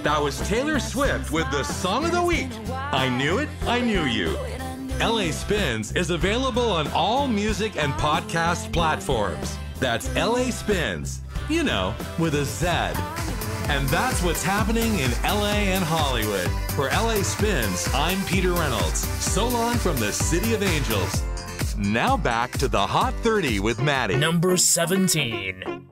That was Taylor Swift with the Song of the Week. I knew it, I knew you. LA Spins is available on all music and podcast platforms. That's LA Spins, you know, with a Z. And that's what's happening in LA and Hollywood. For LA Spins, I'm Peter Reynolds. So long from the City of Angels. Now back to the Hot 30 with Maddie. Number 17.